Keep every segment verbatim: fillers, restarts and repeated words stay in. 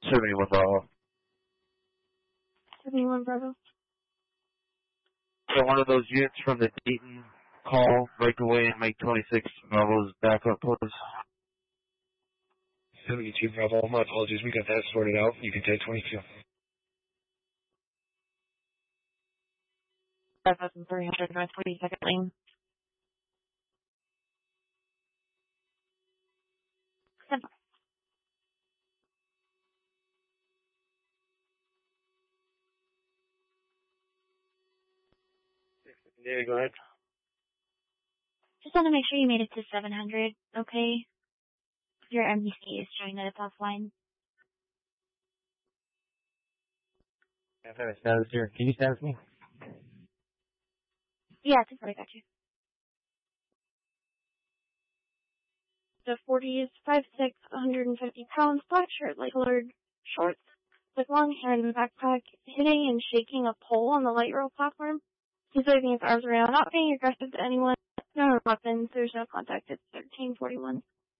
seventy-one Bravo. seventy-one Bravo. So one of those units from the Dayton call, break away and make twenty-six Bravo's backup, please. seventy-two Bravo, my apologies, we got that sorted out. You can take twenty-two. five thousand three hundred North forty-second Lane. Stand by. Yeah, go ahead. Just want to make sure you made it to seven hundred, okay? Your M D C is showing that it's offline. I've had a status here. Can you status me? Yeah, I think I got you. The forty is five six, one hundred fifty pounds, black shirt, light colored shorts, with long hair in the backpack, hitting and shaking a pole on the light rail platform. He's waving his arms around, not being aggressive to anyone. No weapons, there's no contact. It's thirteen forty-one.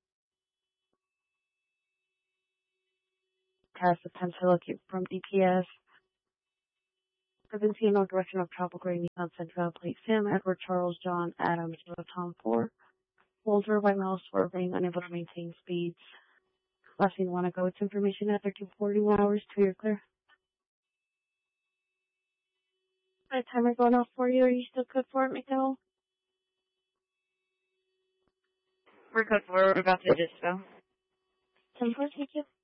Pass the Pensacola from D P S. I've been seeing no direction of travel grading on Central Plate. Sam, Edward, Charles, John, Adams, Tom four. Walter, White Mouse, swerving, unable to maintain speeds. Last thing you want to go, it's information at thirteen forty-one hours to your clear. The timer going off for you. Are you still good for it, McDowell? We're good for it. We're about to just go. ten four, thank you.